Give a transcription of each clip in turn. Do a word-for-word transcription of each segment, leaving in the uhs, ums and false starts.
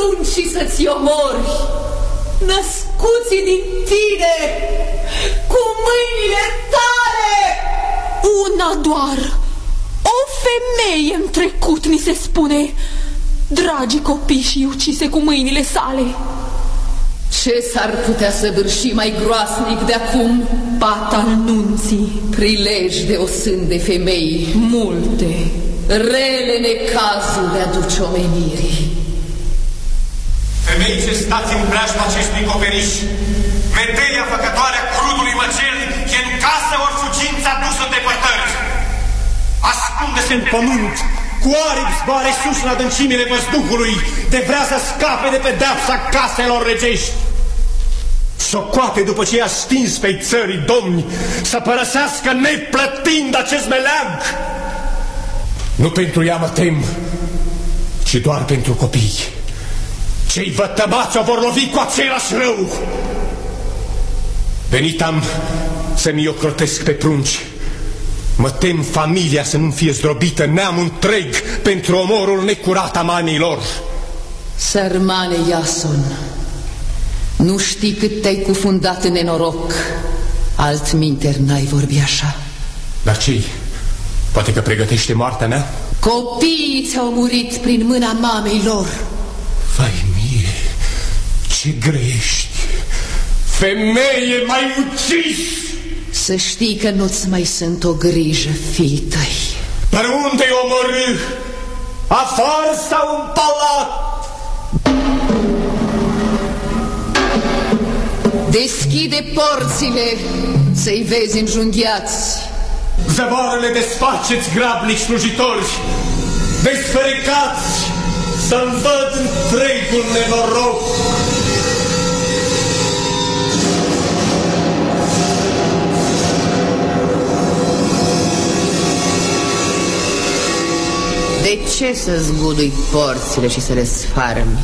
pruncii să-ți omori, născuții din tine, cu mâinile tale. Una doar, o femeie în trecut, ni se spune, dragi copii și ucise cu mâinile sale. Ce s-ar putea săvârși mai groasnic de acum? Pat al nunții. Prilej de osând de femei. Multe. Rele necazul le aduce omenirii. Femei ce stați în preajma acestui coperiș, metelia făcătoarea crudului măcel e în casă ori fugința dus în depărtări. Ascunde-se în pământ, cu aripi zboare sus în adâncimile văzduhului, de vrea să scape de pedeapsa caselor regești. Socoate după ce i-a stins pe țării domni să părăsească neplătind acest meleag. Nu pentru ea mă tem, ci doar pentru copii. Cei vătămați o vor lovi cu același rău. Venit am să-mi ocrotesc pe prunci. Mă tem familia să nu fie zdrobită, neamul întreg, pentru omorul necurat a mamilor. Sărmane Iason, nu știi cât te-ai cufundat în nenoroc. Altminteri n-ai vorbi așa. Dar ce-i? Poate că pregătește moartea mea? Copiii ți-au murit prin mâna mamei lor. Vai mie, ce grești! Femeie, m-ai ucis! Să știi că nu-ți mai sunt o grijă, fiii tăi. Dar unde-i omorâ? Afară sau în palat? Deschide porțile să-i vezi înjunghiați. Zăvoarele desfaceți, grabnici slujitori, desferecați să-mi văd întregul nenoroc. De ce să zgudui porțile și să le sfarmi?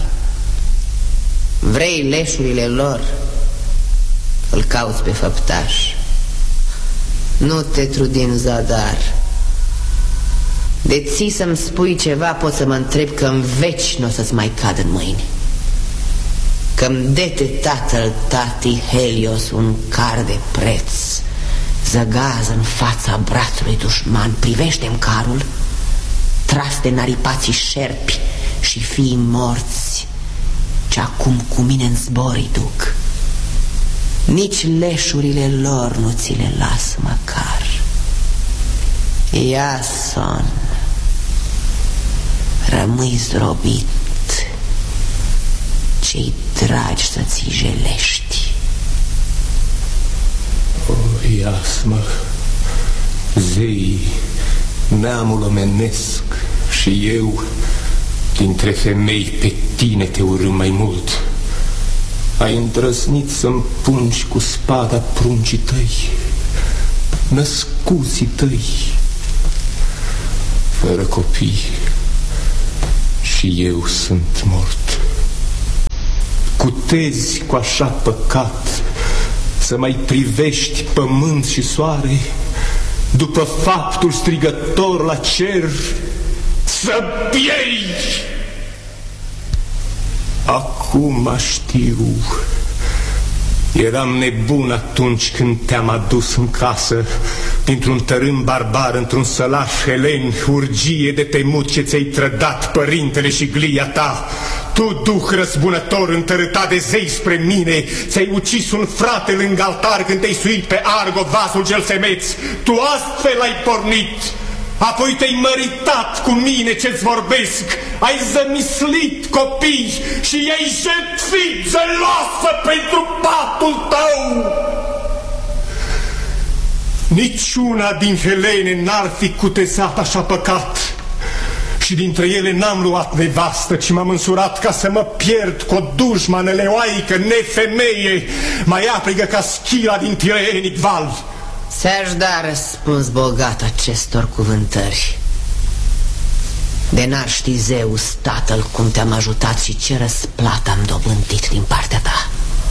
Vrei leșurile lor? Îl cauți pe făptaș. Nu te trudi în zadar. De ții să-mi spui ceva, pot să mă întreb că în veci n-o să-ți mai cad în mâini. Că-mi dete tatăl tati Helios un car de preț, zăgază în fața brațului dușman. Privește-mi carul, tras de naripații șerpi și fii morți, ce acum cu mine în zbori duc. Nici leșurile lor nu ți le las măcar. Iason, rămâi zdrobit, cei dragi să ți jelești. O, Iasmă, zei, neamul omenesc și eu, dintre femei pe tine te urâm mai mult. Ai îndrăznit să-mi pungi cu spada pruncii tăi, născuții tăi, fără copii, și eu sunt mort. Cutezi cu așa păcat să mai privești pământ și soare, după faptul strigător la cer, să piei. Acum știu, eram nebun atunci când te-am adus în casă, dintr-un tărâm barbar, într-un sălaș helen, urgie de temut ce ți-ai trădat părintele și glia ta. Tu, duh răzbunător, întărâtat de zei spre mine, ți-ai ucis un frate lângă altar când te-ai suit pe Argo, vasul cel semeț. Tu astfel ai pornit. Apoi te-ai măritat cu mine ce-ți vorbesc, ai zămislit copii și i-ai jertfit geloasă pentru patul tău. Niciuna din helene n-ar fi cutezat așa păcat și dintre ele n-am luat nevastă, ci m-am însurat ca să mă pierd cu o dușmană leoaică, nefemeie, mai aprigă ca Schila din tirenic val. Ți-aș da răspuns bogat acestor cuvântări. De n-ar ști Zeus, tatăl, cum te-am ajutat și ce răsplată am dobândit din partea ta.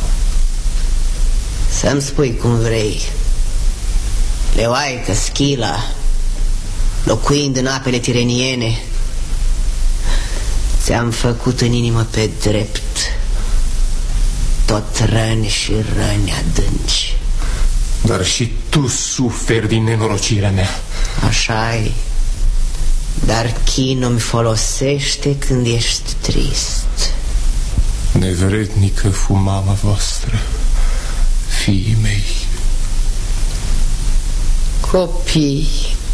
Să-mi spui cum vrei. Leoaică, Schila, locuind în apele tireniene, Ți-am făcut în inimă pe drept tot răni și răni adânci. Dar și tu suferi din nenorocirea mea. Așa-i. Dar chinul-mi folosește când ești trist. Nevrednică fu mama voastră, fiii mei. Copii,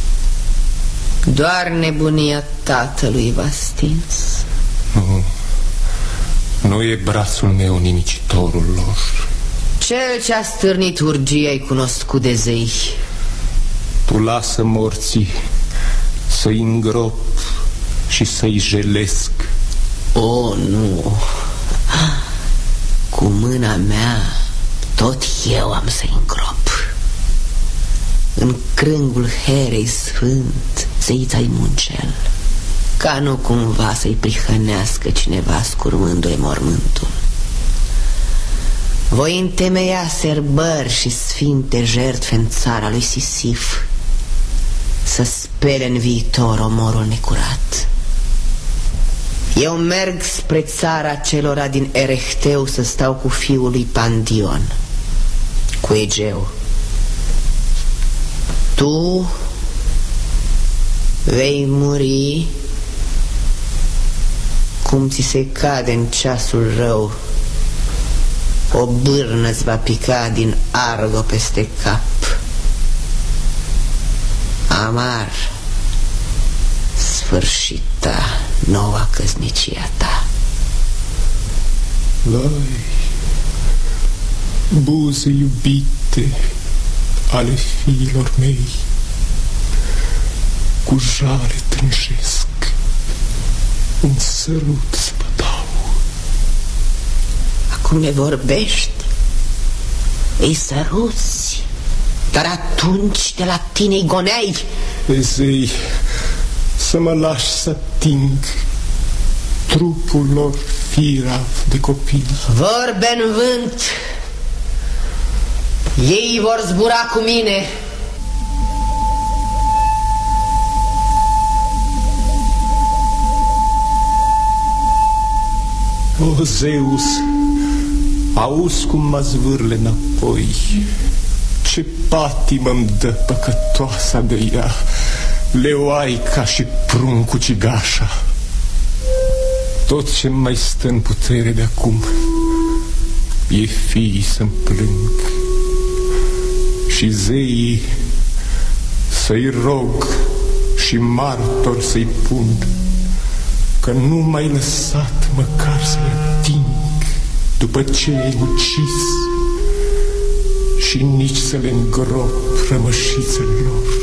doar nebunia tatălui v-a stins. Nu, nu e brațul meu nimicitorul lor. Cel ce-a stârnit urgie ai cunoscut de zei. Tu lasă morții să-i îngrop și să-i jelesc. O, nu. Cu mâna mea tot eu am să-i îngrop. În crângul Herei sfânt, zeița-i muncel, ca nu cumva să-i prihănească cineva scurmându-i mormântul. Voi întemeia serbări și sfinte jertfe în țara lui Sisif, să spele în viitor omorul necurat. Eu merg spre țara celora din Erechteu să stau cu fiul lui Pandion, cu Egeu. Tu vei muri cum ți se cade în ceasul rău. O bârnă-ți va pica din Argo peste cap. Amar sfârșita noua căsnicia ta. Vai, buze iubite ale fiilor mei, cu jale tânjesc, un sărut să vă dau. Acum ne vorbești, îi săruți, dar atunci de la tine-i goneai. Ezei, să mă lași să ating trupul lor firav de copil. Vorbe în vânt, ei vor zbura cu mine. O, Zeus, auzi cum mă zvârle înapoi. Ce patimă-mi dă păcătoasa de ea, leoaica și pruncul cigașa. Tot ce mai stă în putere de acum e fiii să-mi plâng și zeii să-i rog și martor să-i pun că nu m-ai lăsat măcar să-i ating după ce i-ai ucis și nici să le îngrop rămășițele lor.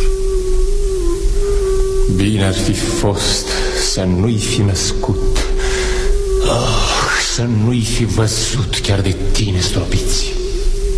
Bine ar fi fost să nu-i fi născut, oh, să nu-i fi văzut chiar de tine stropiți.